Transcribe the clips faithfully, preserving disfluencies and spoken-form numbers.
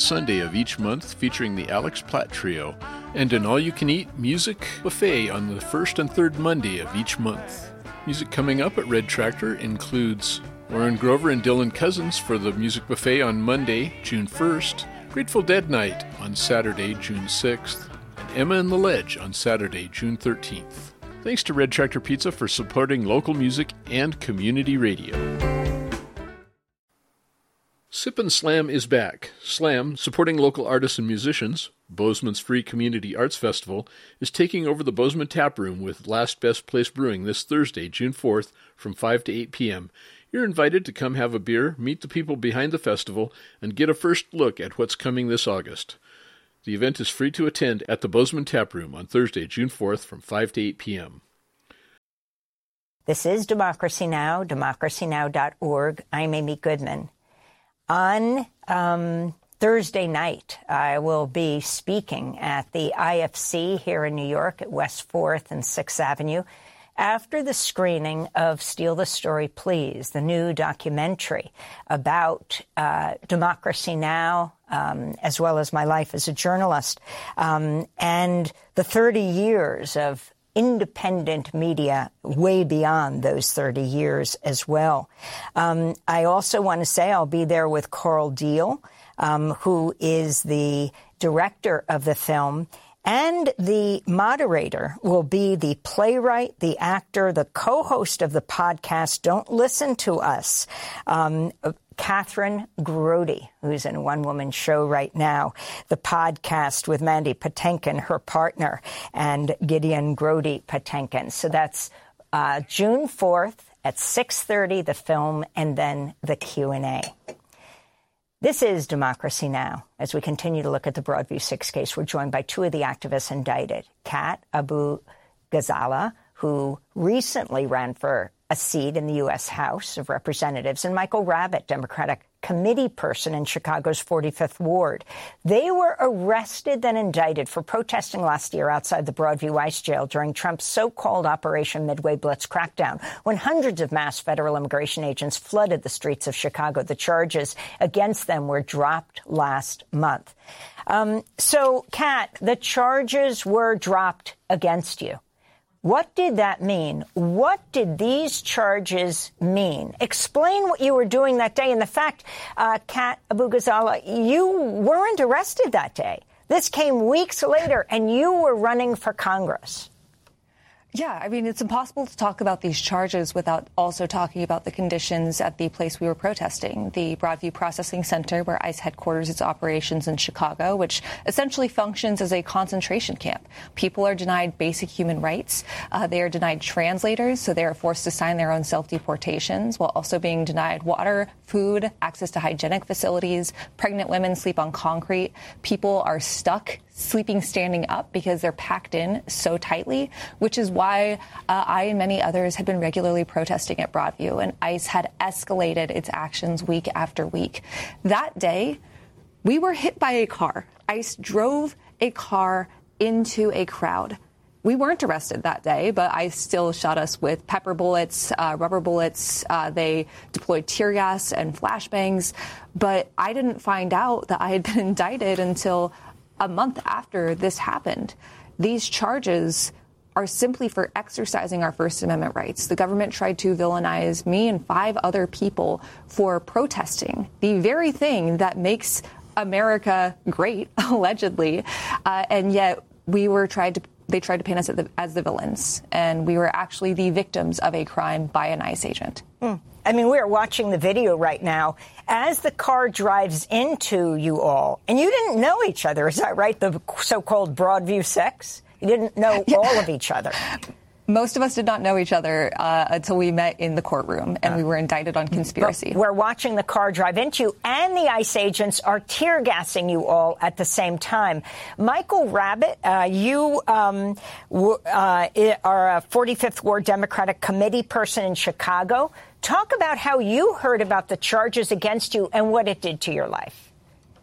Sunday of each month featuring the Alex Platt Trio, and an all-you-can-eat music buffet on the first and third Monday of each month. Music coming up at Red Tractor includes Warren Grover and Dylan Cousins for the music buffet on Monday, June first, Grateful Dead Night on Saturday, June sixth, and Emma and the Ledge on Saturday, June thirteenth. Thanks to Red Tractor Pizza for supporting local music and community radio. Sip and Slam is back. Slam, supporting local artists and musicians, Bozeman's free community arts festival, is taking over the Bozeman Tap Room with Last Best Place Brewing this Thursday, June fourth, from five to eight p.m. You're invited to come have a beer, meet the people behind the festival, and get a first look at what's coming this August. The event is free to attend at the Bozeman Tap Room on Thursday, June fourth, from five to eight p.m. This is Democracy Now!, democracy now dot org. I'm Amy Goodman. On um, Thursday night, I will be speaking at the I F C here in New York at West fourth and sixth Avenue after the screening of Steal the Story, Please, the new documentary about uh, Democracy Now!, um, as well as my life as a journalist, um, and the thirty years of independent media way beyond those thirty years as well. Um, I also want to say I'll be there with Carl Deal, um, who is the director of the film, and the moderator will be the playwright, the actor, the co-host of the podcast, Don't Listen to Us, um, Catherine Grody, who's in a one-woman show right now, the podcast with Mandy Patinkin, her partner, and Gideon Grody Patinkin. So that's uh, June fourth at six thirty, the film, and then the Q and A. This is Democracy Now! As we continue to look at the Broadview Six case, we're joined by two of the activists indicted, Kat Abu Ghazala, who recently ran for a seat in the U S House of Representatives, and Michael Rabbitt, Democratic committee person in Chicago's forty-fifth Ward. They were arrested, then indicted for protesting last year outside the Broadview ICE jail during Trump's so-called Operation Midway Blitz crackdown, when hundreds of mass federal immigration agents flooded the streets of Chicago. The charges against them were dropped last month. Um, so, Kat, the charges were dropped against you. What did that mean? What did these charges mean? Explain what you were doing that day. And the fact, uh, Kat Abu Ghazala, you weren't arrested that day. This came weeks later, and you were running for Congress. Yeah, I mean, it's impossible to talk about these charges without also talking about the conditions at the place we were protesting, the Broadview Processing Center, where ICE headquarters its operations in Chicago, which essentially functions as a concentration camp. People are denied basic human rights. Uh, they are denied translators, so they are forced to sign their own self-deportations, while also being denied water, food, access to hygienic facilities. Pregnant women sleep on concrete. People are stuck sleeping standing up because they're packed in so tightly, which is why uh, I and many others had been regularly protesting at Broadview, and ICE had escalated its actions week after week. That day, we were hit by a car. ICE drove a car into a crowd. We weren't arrested that day, but ICE still shot us with pepper bullets, uh, rubber bullets. Uh, they deployed tear gas and flashbangs. But I didn't find out that I had been indicted until a month after this happened. These charges are simply for exercising our First Amendment rights. The government tried to villainize me and five other people for protesting the very thing that makes America great, allegedly, uh, and yet we were tried to they tried to paint us as the, as the villains, and we were actually the victims of a crime by an ICE agent. Mm. I mean, we're watching the video right now as the car drives into you all, and you didn't know each other. Is that right? The so-called Broadview Six? You didn't know yeah. all of each other. Most of us did not know each other uh, until we met in the courtroom, and uh, we were indicted on conspiracy. But we're watching the car drive into you, and the ICE agents are tear gassing you all at the same time. Michael Rabbitt, uh, you um, w- uh, are a forty-fifth Ward Democratic committee person in Chicago. Talk about how you heard about the charges against you and what it did to your life.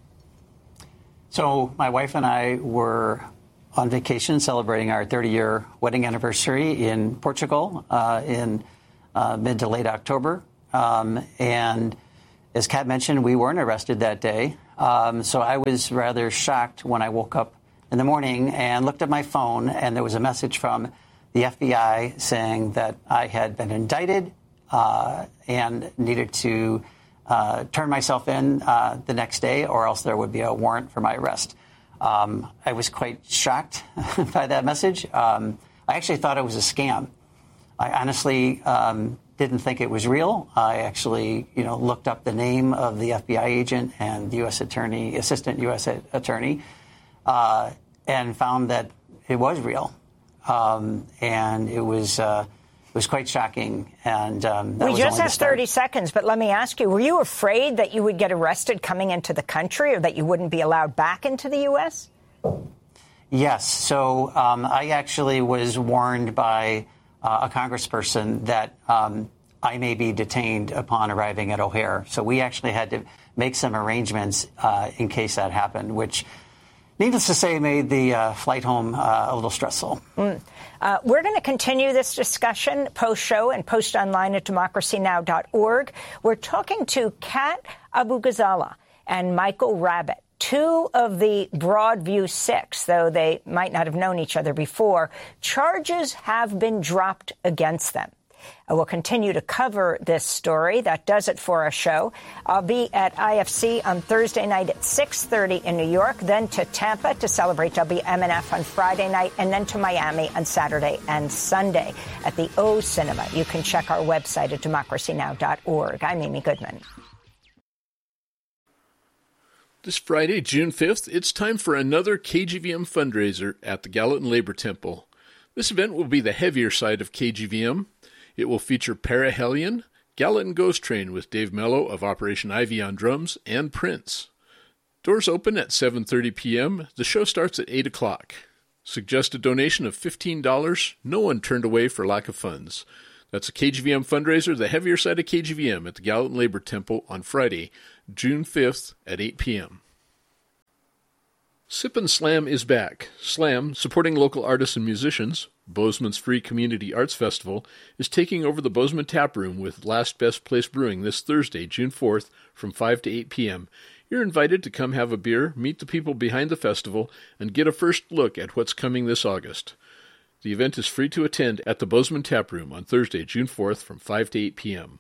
So my wife and I were on vacation celebrating our thirty-year wedding anniversary in Portugal uh, in uh, mid to late October. Um, and as Kat mentioned, we weren't arrested that day. Um, so I was rather shocked when I woke up in the morning and looked at my phone, and there was a message from the F B I saying that I had been indicted uh, and needed to uh, turn myself in uh, the next day, or else there would be a warrant for my arrest. Um, I was quite shocked by that message. Um, I actually thought it was a scam. I honestly um, didn't think it was real. I actually, you know, looked up the name of the F B I agent and the U S attorney, assistant U S attorney, uh, and found that it was real. Um, and it was uh, it was quite shocking. And um, that we was just only have the start. thirty seconds, but let me ask you: were you afraid that you would get arrested coming into the country, or that you wouldn't be allowed back into the U S? Yes. So um, I actually was warned by uh, a congressperson that um, I may be detained upon arriving at O'Hare. So we actually had to make some arrangements uh, in case that happened, which, needless to say, made the uh, flight home uh, a little stressful. Mm. Uh, we're going to continue this discussion post-show and post online at democracy now dot org. We're talking to Kat Abu-Ghazaleh and Michael Rabbitt, two of the Broadview Six, though they might not have known each other before. Charges have been dropped against them. Uh, we'll continue to cover this story. That does it for our show. I'll be at I F C on Thursday night at six thirty in New York, then to Tampa to celebrate W M N F on Friday night, and then to Miami on Saturday and Sunday at the O Cinema. You can check our website at democracy now dot org. I'm Amy Goodman. This Friday, June fifth, it's time for another K G V M fundraiser at the Gallatin Labor Temple. This event will be the heavier side of K G V M. It will feature Parahellion, Gallatin Ghost Train with Dave Mello of Operation Ivy on drums, and Prince. Doors open at seven thirty p.m. The show starts at eight o'clock. Suggested donation of fifteen dollars. No one turned away for lack of funds. That's a K G V M fundraiser, the heavier side of K G V M at the Gallatin Labor Temple on Friday, June fifth at eight p.m. Sip and Slam is back. Slam, supporting local artists and musicians, Bozeman's free community arts festival, is taking over the Bozeman Tap Room with Last Best Place Brewing this Thursday, June fourth, from five to eight p.m. You're invited to come have a beer, meet the people behind the festival, and get a first look at what's coming this August. The event is free to attend at the Bozeman Tap Room on Thursday, June fourth, from five to eight p.m.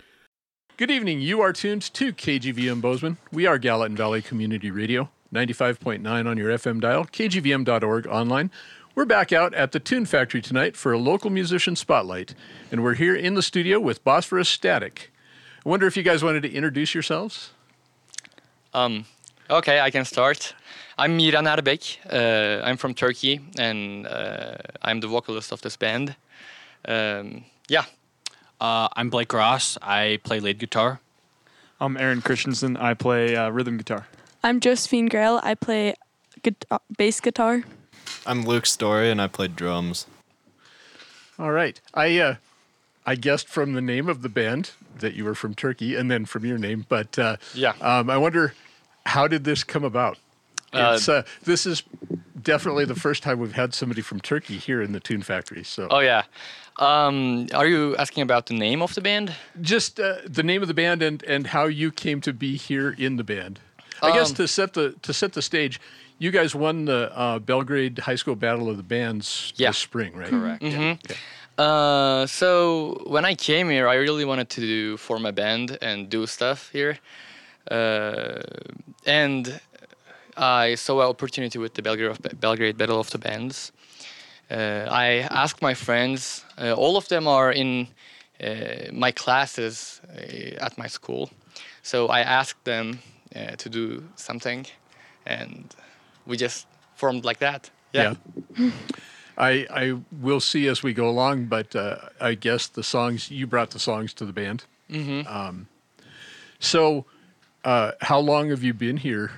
Good evening. You are tuned to K G V M Bozeman. We are Gallatin Valley Community Radio, ninety-five point nine on your F M dial, K G V M dot org online. We're back out at the Tune Factory tonight for a local musician spotlight, and we're here in the studio with Bosphorus Static. I wonder if you guys wanted to introduce yourselves? Um, okay, I can start. I'm Miran Erbek. Uh, I'm from Turkey, and uh, I'm the vocalist of this band. Um, yeah. Uh, I'm Blake Ross. I play lead guitar. I'm Aaron Christensen. I play uh, rhythm guitar. I'm Josephine Grail. I play guitar, bass guitar. I'm Luke Story, and I play drums. All right. I uh, I guessed from the name of the band that you were from Turkey, and then from your name. But uh, yeah, um, I wonder, how did this come about? Uh, it's, uh, this is definitely the first time we've had somebody from Turkey here in the Tune Factory. So. Oh yeah. Um, are you asking about the name of the band? Just uh, the name of the band and, and how you came to be here in the band. I um, guess to set the to set the stage, you guys won the uh, Belgrade High School Battle of the Bands yeah. this spring, right? Correct. Yeah. Mm-hmm. Okay. Uh, so when I came here, I really wanted to do, form a band and do stuff here. Uh, and I saw an opportunity with the Belgrade, Belgrade Battle of the Bands. Uh, I asked my friends, uh, all of them are in uh, my classes uh, at my school. So I asked them uh, to do something, and we just formed like that. Yeah. yeah. I I will see as we go along, but uh, I guess the songs, you brought the songs to the band. Mm-hmm. Um, so uh, how long have you been here?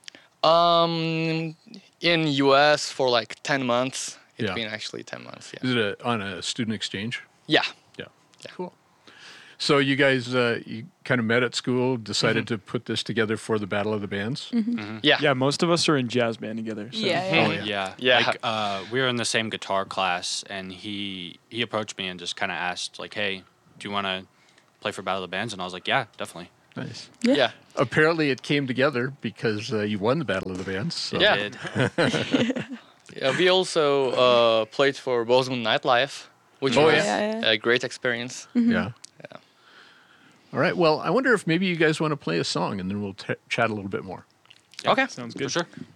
Um, in U S for like ten months. It's yeah. been actually ten months, yeah. Is it a, on a student exchange? Yeah. Yeah. Yeah. Cool. So you guys, uh, you kind of met at school, decided mm-hmm. to put this together for the Battle of the Bands? Mm-hmm. Mm-hmm. Yeah. Yeah, most of us are in jazz band together. So. Yeah, yeah. Oh, yeah. Yeah. yeah. Like, uh, we were in the same guitar class, and he he approached me and just kind of asked, like, hey, do you want to play for Battle of the Bands? And I was like, yeah, definitely. Nice. Yeah. Yeah. Apparently, it came together because uh, you won the Battle of the Bands. So. Yeah. Did. Yeah, we also uh, played for Bozeman Nightlife, which Oh, was yeah. Yeah, yeah. a great experience. Yeah. Yeah. All right. Well, I wonder if maybe you guys want to play a song, and then we'll t- chat a little bit more. Okay. Sounds For good. sure.